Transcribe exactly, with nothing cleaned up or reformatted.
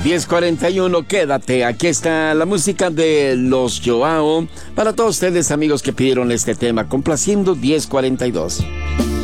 diez cuarenta y uno, quédate. Aquí está la música de Los Joao. Para todos ustedes, amigos, que pidieron este tema, complaciendo diez cuarenta y dos.